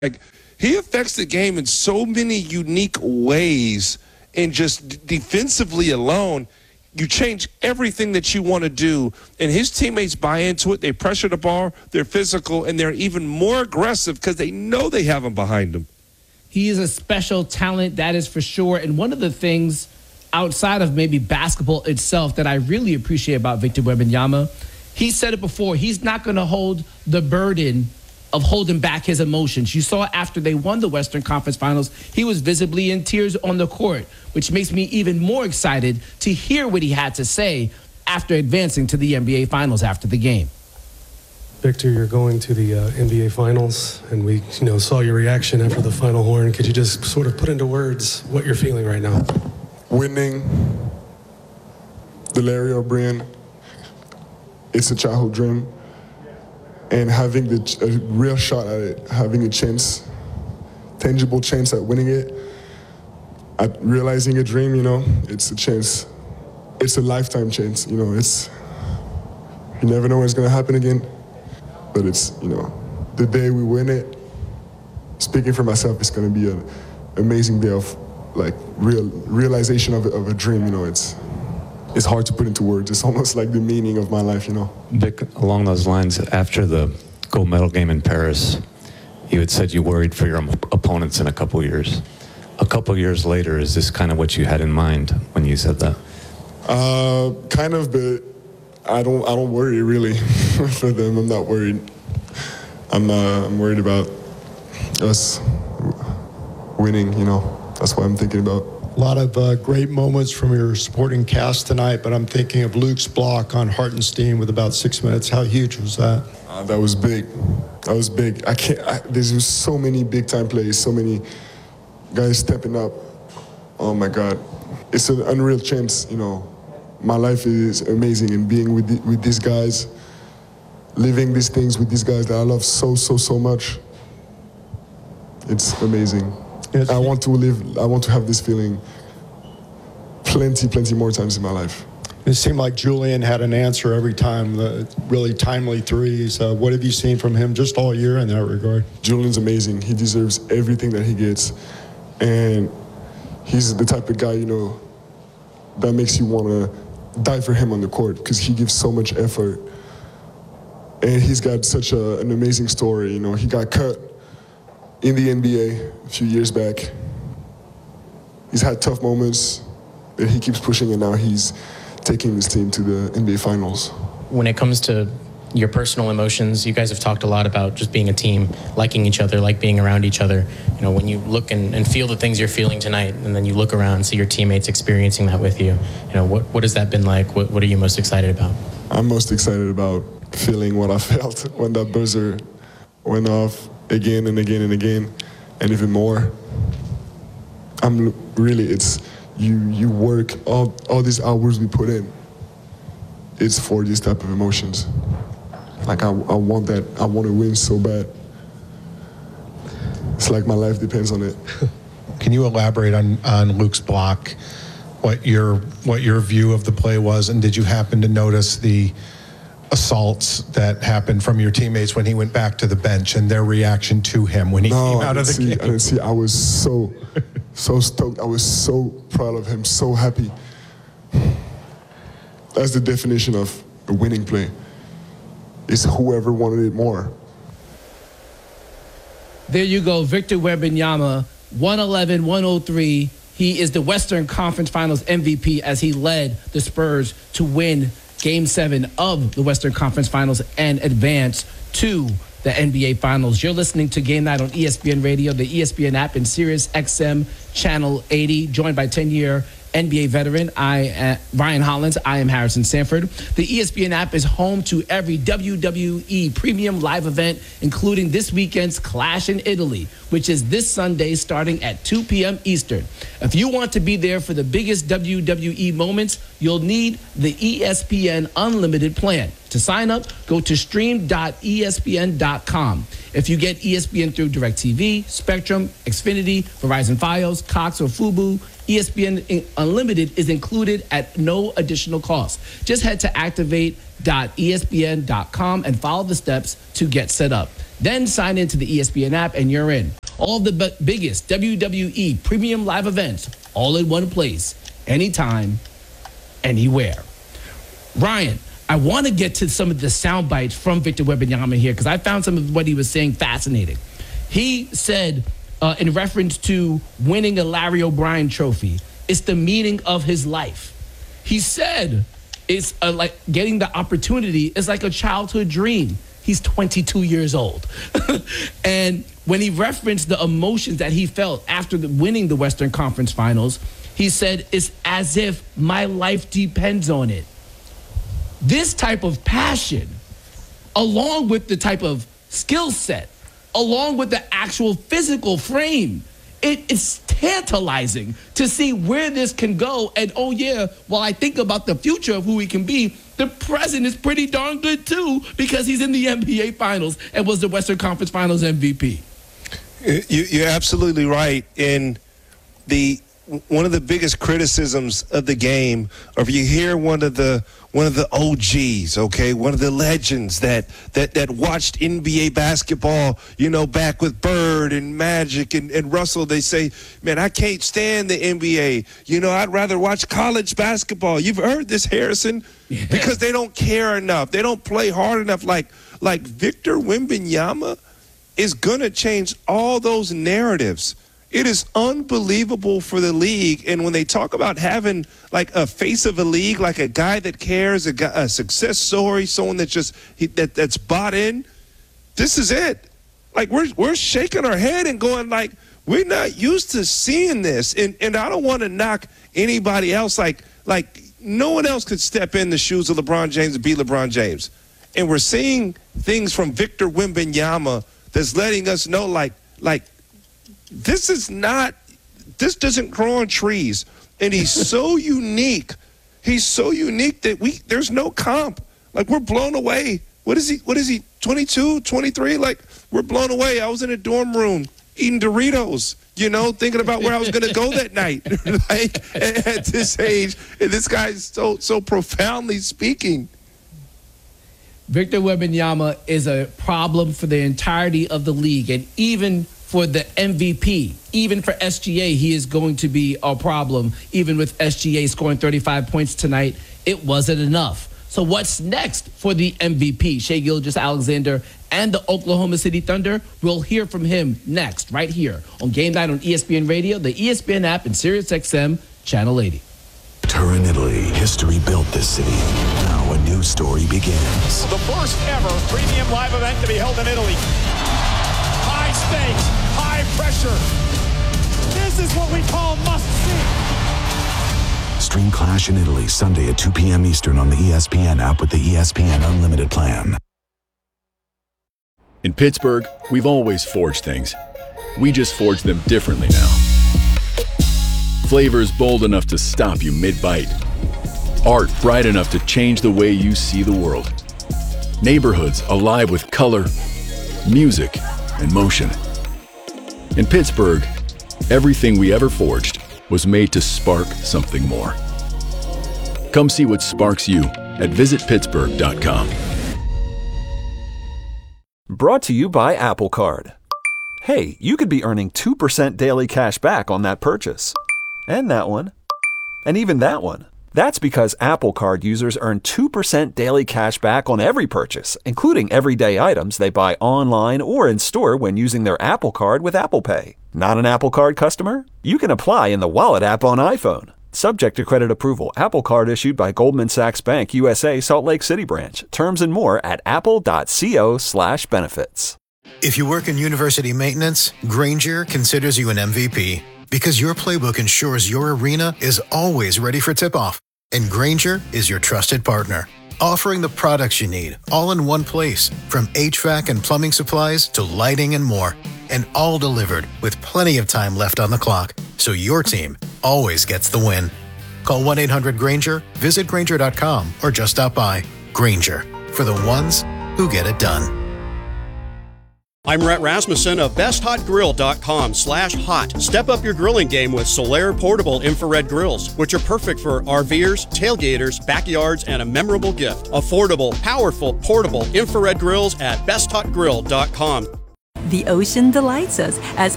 Like, he affects the game in so many unique ways, and just defensively alone, you change everything that you want to do, and his teammates buy into it. They pressure the ball, they're physical, and they're even more aggressive because they know they have him behind them. He is a special talent, that is for sure. And one of the things outside of maybe basketball itself that I really appreciate about Victor Wembanyama, he said it before, he's not going to hold the burden of holding back his emotions. You saw after they won the Western Conference Finals, he was visibly in tears on the court, which makes me even more excited to hear what he had to say after advancing to the NBA Finals after the game. Victor, you're going to the NBA Finals, and we saw your reaction after the final horn. Could you just sort of put into words what you're feeling right now? Winning the Larry O'Brien, it's a childhood dream. And having a real shot at it, having a chance, tangible chance at winning it, at realizing a dream, it's a chance. It's a lifetime chance, you never know when it's gonna happen again. But it's, the day we win it, speaking for myself, it's gonna be an amazing day of realization of a dream, It's hard to put into words. It's almost like the meaning of my life, Vic, along those lines, after the gold medal game in Paris, you had said you worried for your opponents in a couple years. A couple years later, is this kind of what you had in mind when you said that? Kind of, but I don't worry really for them. I'm not worried. I'm worried about us winning, That's what I'm thinking about. A lot of great moments from your supporting cast tonight, but I'm thinking of Luke's block on Hartenstein with about 6 minutes. How huge was that? That was big. That was big. There's so many big-time plays, so many guys stepping up. Oh, my God. It's an unreal chance, My life is amazing, and being with these guys, living these things with these guys that I love so, so, so much, it's amazing. I want to have this feeling plenty more times in my life. It seemed like Julian had an answer every time, the really timely threes. What have you seen from him just all year in that regard? Julian's amazing. He deserves everything that he gets. And he's the type of guy, that makes you want to die for him on the court because he gives so much effort. And he's got such an amazing story. He got cut in the NBA a few years back. He's had tough moments, but he keeps pushing, and now he's taking this team to the NBA Finals. When it comes to your personal emotions, you guys have talked a lot about just being a team, liking each other, like being around each other. When you look and feel the things you're feeling tonight, and then you look around and see your teammates experiencing that with you, what has that been like? What are you most excited about? I'm most excited about feeling what I felt when that buzzer went off again and again and again, and even more. It's you work all these hours we put in. It's for these type of emotions. I want that. I want to win so bad. It's like my life depends on it. Can you elaborate on Luke's block, what your view of the play was, and did you happen to notice the assaults that happened from your teammates when he went back to the bench and their reaction to him when he came out of the game? I didn't see. I was so stoked. I was so proud of him, so happy. That's the definition of a winning play. It's whoever wanted it more. There you go, Victor Wembanyama, 111-103. He is the Western Conference Finals MVP as he led the Spurs to win Game 7 of the Western Conference Finals and advance to the NBA Finals. You're listening to Game Night on ESPN Radio, the ESPN app, and Sirius XM Channel 80, joined by 10-year NBA veteran Ryan Hollins. I am Harrison Sanford. The ESPN app is home to every WWE premium live event, including this weekend's Clash in Italy, which is this Sunday starting at 2 p.m. Eastern. If you want to be there for the biggest WWE moments, you'll need the ESPN Unlimited plan. To sign up, go to stream.espn.com. If you get ESPN through DirecTV, Spectrum, Xfinity, Verizon Fios, Cox, or Fubo, ESPN Unlimited is included at no additional cost. Just head to activate.espn.com and follow the steps to get set up. Then sign into the ESPN app and you're in. All of the biggest WWE premium live events all in one place, anytime, anywhere. Ryan, I want to get to some of the sound bites from Victor Wembanyama here because I found some of what he was saying fascinating. He said, in reference to winning a Larry O'Brien trophy, it's the meaning of his life. He said it's like getting the opportunity is like a childhood dream. He's 22 years old. And when he referenced the emotions that he felt after winning the Western Conference Finals, he said, it's as if my life depends on it. This type of passion, along with the type of skill set, along with the actual physical frame, it's tantalizing to see where this can go. And oh yeah, while I think about the future of who he can be, the present is pretty darn good too, because he's in the NBA Finals and was the Western Conference Finals MVP. You're absolutely right. And one of the biggest criticisms of the game, or if you hear one of the OGs, okay, one of the legends that watched NBA basketball, back with Bird and Magic and Russell, they say, man, I can't stand the NBA. I'd rather watch college basketball. You've heard this, Harrison, because they don't care enough. They don't play hard enough. Like Victor Wembanyama is going to change all those narratives. It is unbelievable for the league. And when they talk about having like a face of a league, like a guy that cares, a success story, someone that's bought in, this is it. Like we're shaking our head and going like, we're not used to seeing this. And I don't want to knock anybody else. Like no one else could step in the shoes of LeBron James and be LeBron James. And we're seeing things from Victor Wembanyama that's letting us know like, this doesn't grow on trees. And he's so unique. He's so unique that there's no comp. Like, we're blown away. What is he, 22, 23? Like, we're blown away. I was in a dorm room eating Doritos, thinking about where I was going to go that night. Like, at this age, and this guy's so profoundly speaking. Victor Wembanyama is a problem for the entirety of the league, and even for the MVP, even for SGA, he is going to be a problem. Even with SGA scoring 35 points tonight, it wasn't enough. So what's next for the MVP, Shai Gilgeous-Alexander and the Oklahoma City Thunder? We'll hear from him next, right here on Game Night on ESPN Radio, the ESPN app, and SiriusXM Channel 80. Turin, Italy. History built this city. Now a new story begins. The first ever premium live event to be held in Italy. High stakes, high pressure. This is what we call must-see. Stream Clash in Italy Sunday at 2 p.m. Eastern on the ESPN app with the ESPN Unlimited plan. In Pittsburgh, we've always forged things. We just forge them differently now. Flavors bold enough to stop you mid-bite. Art bright enough to change the way you see the world. Neighborhoods alive with color, music, and motion. In Pittsburgh, everything we ever forged was made to spark something more. Come see what sparks you at visitpittsburgh.com. Brought to you by Apple Card. Hey, you could be earning 2% daily cash back on that purchase. And that one. And even that one. That's because Apple Card users earn 2% daily cash back on every purchase, including everyday items they buy online or in store when using their Apple Card with Apple Pay. Not an Apple Card customer? You can apply in the Wallet app on iPhone. Subject to credit approval. Apple Card issued by Goldman Sachs Bank USA, Salt Lake City branch. Terms and more at apple.co/benefits. If you work in university maintenance, Grainger considers you an MVP because your playbook ensures your arena is always ready for tip-off. And Grainger is your trusted partner, offering the products you need all in one place, from HVAC and plumbing supplies to lighting and more, and all delivered with plenty of time left on the clock, so your team always gets the win. Call 1-800-GRAINGER, visit Grainger.com, or just stop by. Grainger, for the ones who get it done. I'm Rhett Rasmussen of BestHotGrill.com/hot. Step up your grilling game with Solaire portable infrared grills, which are perfect for RVers, tailgaters, backyards, and a memorable gift. Affordable, powerful, portable infrared grills at BestHotGrill.com. The ocean delights us as